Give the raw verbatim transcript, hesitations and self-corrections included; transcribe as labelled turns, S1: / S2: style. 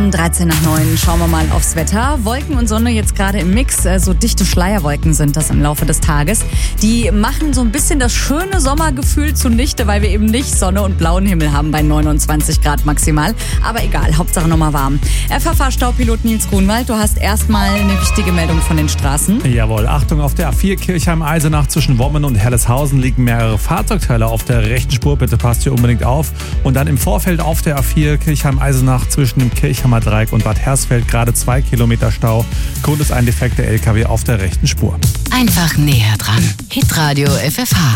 S1: Um dreizehn nach neun schauen wir mal aufs Wetter. Wolken und Sonne jetzt gerade im Mix. So dichte Schleierwolken sind das im Laufe des Tages. Die machen so ein bisschen das schöne Sommergefühl zunichte, weil wir eben nicht Sonne und blauen Himmel haben bei neunundzwanzig Grad maximal. Aber egal, Hauptsache nochmal warm. F H V-Staupilot Nils Grunwald, du hast erstmal eine wichtige Meldung von den Straßen.
S2: Jawohl, Achtung, auf der A vier Kirchheim-Eisenach zwischen Wommen und Helleshausen liegen mehrere Fahrzeugteile auf der rechten Spur. Bitte passt hier unbedingt auf. Und dann im Vorfeld auf der A vier Kirchheim-Eisenach zwischen dem Kirchheimer Dreieck und Bad Hersfeld gerade zwei Kilometer Stau. Grund ist ein defekter L K W auf der rechten Spur.
S3: Einfach näher dran. Hitradio F F H.